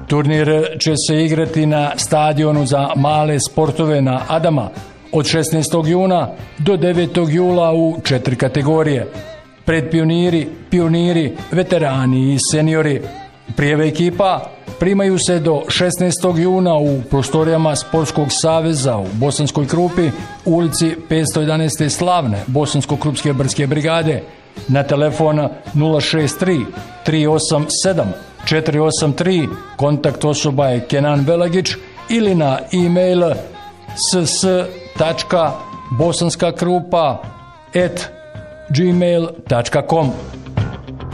Turnir će se igrati na stadionu za male sportove na Adama od 16. juna do 9. jula u 4 kategorije. Predpioniri, pioniri, veterani i seniori. Prijave ekipa primaju se do 16. juna u prostorijama Sportskog saveza u Bosanskoj Krupi, u ulici 511. Slavne Bosansko-Krupske brdske brigade, na telefon 063 387 483, kontakt osoba je Kenan Velagić, ili na e-mail ss.bosanskakrupa@gmail.com.